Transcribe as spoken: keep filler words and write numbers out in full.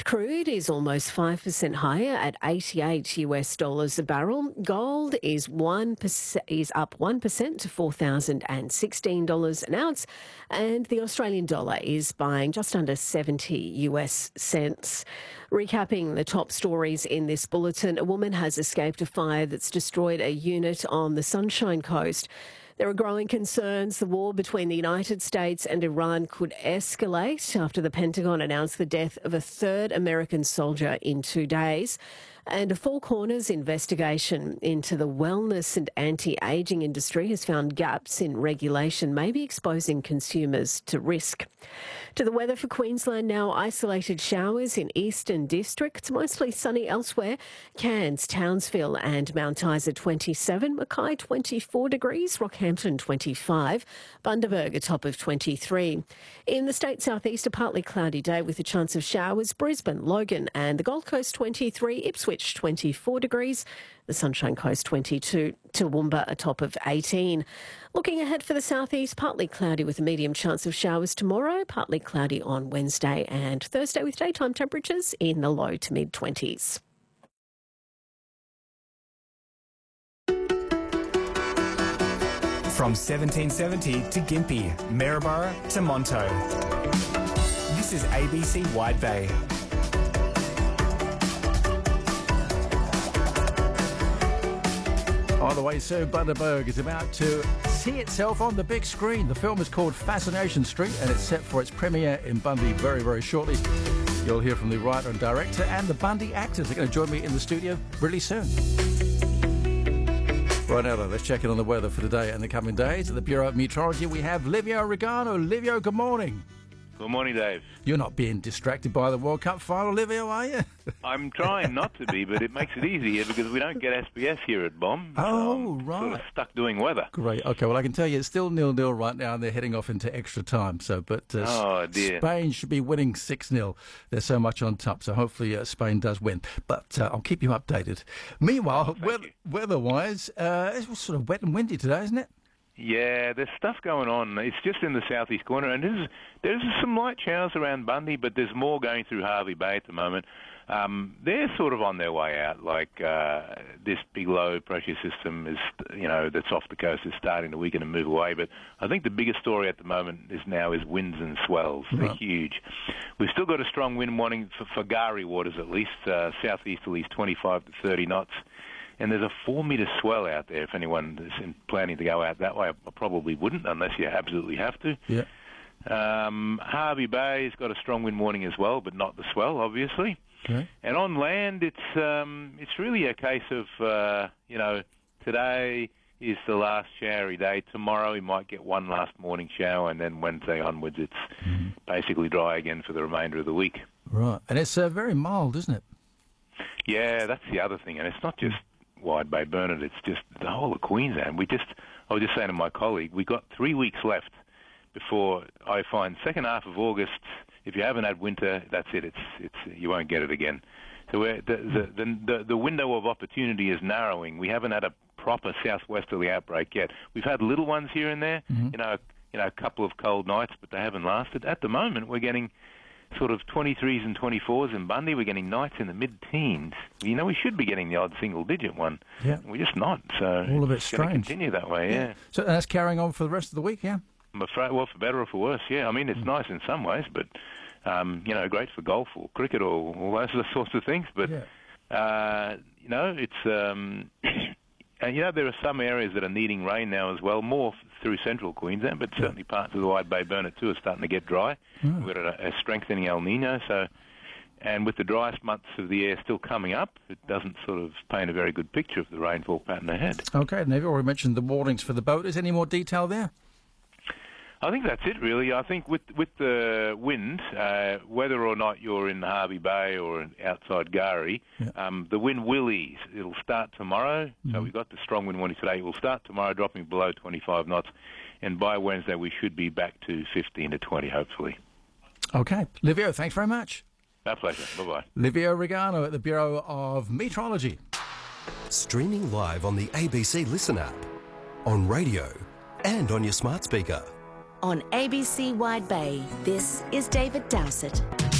Crude is almost five percent higher at eighty-eight US dollars a barrel. Gold is one percent, is up one percent to four thousand sixteen dollars an ounce. And the Australian dollar is buying just under seventy US cents. Recapping the top stories in this bulletin, a woman has escaped a fire that's destroyed a unit on the Sunshine Coast. There are growing concerns the war between the United States and Iran could escalate after the Pentagon announced the death of a third American soldier in two days. And a Four Corners investigation into the wellness and anti-ageing industry has found gaps in regulation, maybe exposing consumers to risk. To the weather for Queensland now, isolated showers in eastern districts, mostly sunny elsewhere. Cairns, Townsville and Mount Isa twenty-seven, Mackay twenty-four degrees, Rockhampton twenty-five, Bundaberg a top of twenty-three. In the state southeast, a partly cloudy day with a chance of showers. Brisbane, Logan and the Gold Coast twenty-three, Ipswich twenty-four degrees, the Sunshine Coast twenty-two, Toowoomba a top of eighteen. Looking ahead for the southeast, partly cloudy with a medium chance of showers tomorrow, partly cloudy on Wednesday and Thursday with daytime temperatures in the low to mid twenties. From seventeen seventy to Gympie, Maryborough to Monto. This is A B C Wide Bay. On the way soon, Bundaberg is about to see itself on the big screen. The film is called Fascination Street and it's set for its premiere in Bundy very, very shortly. You'll hear from the writer and director, and the Bundy actors are going to join me in the studio really soon. Right now, though, let's check in on the weather for today and the coming days. At the Bureau of Meteorology, we have Livio Regano. Livio, good morning. Good morning, Dave. You're not being distracted by the World Cup final, Livio, are you? I'm trying not to be, but it makes it easier because we don't get S B S here at B O M. Oh, so I'm right. Sort of stuck doing weather. Great. Okay, well, I can tell you it's still nil-nil right now, and they're heading off into extra time. So, but uh, oh, dear. Spain should be winning six nil. There's so much on top, so hopefully uh, Spain does win. But uh, I'll keep you updated. Meanwhile, oh, weather, weather-wise, uh, it's sort of wet and windy today, isn't it? Yeah, there's stuff going on. It's just in the southeast corner, and there's, there's some light showers around Bundy, but there's more going through Hervey Bay at the moment. Um, they're sort of on their way out. Like uh, this big low pressure system is, you know, that's off the coast is starting to weaken and move away. But I think the biggest story at the moment is now is winds and swells. They're Right. huge. We've still got a strong wind warning for, for Gari waters at least, uh, southeasterlies twenty-five to thirty knots. And there's a four-metre swell out there. If anyone is planning to go out that way, I probably wouldn't unless you absolutely have to. Yeah. Um, Hervey Bay's got a strong wind warning as well, but not the swell, obviously. Okay. And on land, it's um, it's really a case of, uh, you know, today is the last showery day. Tomorrow we might get one last morning shower, and then Wednesday onwards it's mm-hmm. basically dry again for the remainder of the week. Right. And it's uh, very mild, isn't it? Yeah, that's the other thing. And it's not just Wide Bay Burnett, it's just the whole of Queensland. We just, I was just saying to my colleague, we got three weeks left before I find second half of August. If you haven't had winter, that's it. It's it's you won't get it again. So we're, the, the the the window of opportunity is narrowing. We haven't had a proper southwesterly outbreak yet. We've had little ones here and there, mm-hmm. you know, you know, a couple of cold nights, but they haven't lasted. At the moment, we're getting sort of twenty-threes and twenty-fours in Bundy. We're getting nights in the mid-teens. You know, we should be getting the odd single-digit one. Yeah. We're just not. So all of it it's strange. Going to continue that way, yeah. yeah. So that's carrying on for the rest of the week, yeah? I'm afraid, well, for better or for worse, yeah. I mean, it's mm. nice in some ways, but, um, you know, great for golf or cricket or all those sorts of things. But, yeah. uh, you know, it's... Um, and, you know, there are some areas that are needing rain now as well, more through central Queensland, but certainly parts of the Wide Bay Burnett too are starting to get dry. Mm. We've got a, a strengthening El Nino, so... And with the driest months of the year still coming up, it doesn't sort of paint a very good picture of the rainfall pattern ahead. Okay, and you've already mentioned the warnings for the boat. Is any more detail there? I think that's it, really. I think with with the wind, uh, whether or not you're in Hervey Bay or outside Gari, yeah. um, the wind will ease. It'll start tomorrow. Mm-hmm. So we've got the strong wind warning today. It will start tomorrow, dropping below twenty-five knots. And by Wednesday, we should be back to fifteen to twenty, hopefully. Okay. Livio, thanks very much. Our pleasure. Bye-bye. Livio Regano at the Bureau of Meteorology. Streaming live on the A B C Listen app, on radio and on your smart speaker. On A B C Wide Bay, this is David Dowsett.